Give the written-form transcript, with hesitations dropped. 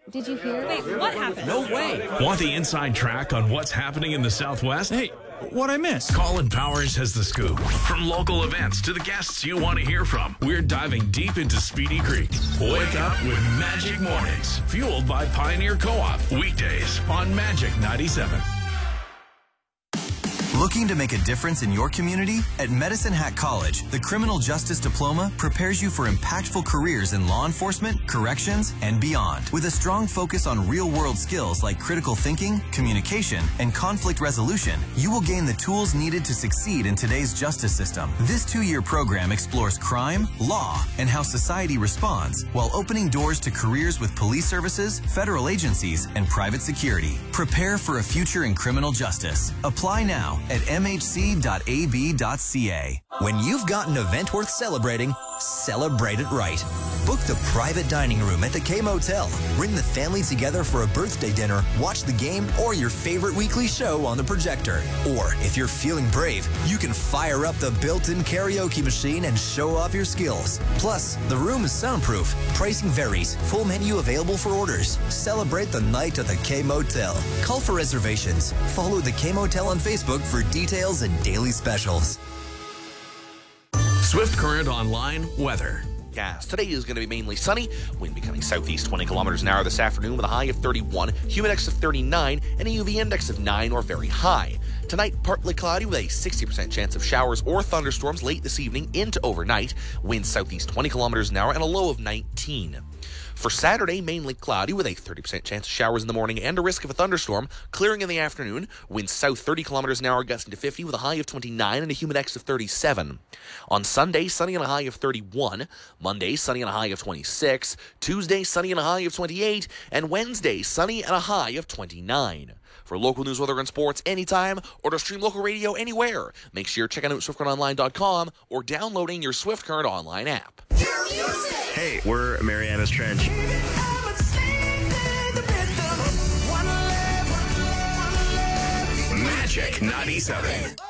Did you hear? Wait, what happened? No way. Want the inside track on what's happening in the Southwest? Hey, what'd I miss? Colin Powers has the scoop. From local events to the guests you want to hear from, we're diving deep into Speedy Creek. Wake up with Magic Mornings, fueled by Pioneer Co-op. Weekdays on Magic 97. Looking to make a difference in your community? At Medicine Hat College, the Criminal Justice Diploma prepares you for impactful careers in law enforcement, corrections, and beyond. With a strong focus on real-world skills like critical thinking, communication, and conflict resolution, you will gain the tools needed to succeed in today's justice system. This 2-year program explores crime, law, and how society responds, while opening doors to careers with police services, federal agencies, and private security. Prepare for a future in criminal justice. Apply now at mhc.ab.ca. When you've got an event worth celebrating, celebrate it right. Book the private dining room at the K Motel. Bring the family together for a birthday dinner, watch the game, or your favorite weekly show on the projector. Or, if you're feeling brave, you can fire up the built-in karaoke machine and show off your skills. Plus, the room is soundproof. Pricing varies. Full menu available for orders. Celebrate the night at the K Motel. Call for reservations. Follow the K Motel on Facebook for details and daily specials. Swift Current Online weather. Today is going to be mainly sunny, wind becoming southeast 20 kilometers an hour this afternoon with a high of 31, humidex of 39, and a UV index of 9 or very high. Tonight, partly cloudy with a 60% chance of showers or thunderstorms late this evening into overnight, winds southeast 20 kilometers an hour and a low of 19. For Saturday, mainly cloudy with a 30% chance of showers in the morning and a risk of a thunderstorm, clearing in the afternoon, winds south 30 kilometers an hour gusting to 50 with a high of 29 and a humidex of 37. On Sunday, sunny and a high of 31. Monday, sunny and a high of 26. Tuesday, sunny and a high of 28. And Wednesday, sunny and a high of 29. For local news, weather, and sports anytime, or to stream local radio anywhere, make sure you're checking out SwiftCurrentOnline.com or downloading your Swift Current Online app. Hey, we're Mariana's Trench. Magic 97.